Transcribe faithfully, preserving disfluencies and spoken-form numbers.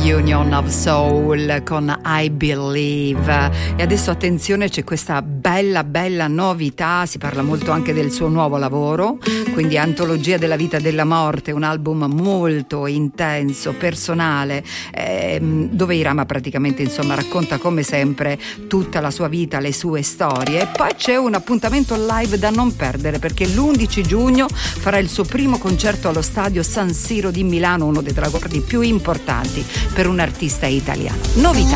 Union of Soul con I Believe. E adesso attenzione, c'è questa bella bella novità, si parla molto anche del suo nuovo lavoro, quindi Antologia della vita e della morte, un album molto intenso, personale, ehm, dove Irama praticamente insomma racconta come sempre tutta la sua vita, le sue storie. E poi c'è un appuntamento live da non perdere, perché l'undici giugno farà il suo primo concerto allo stadio San Siro di Milano, uno dei traguardi più importanti per un artista italiano. Novità.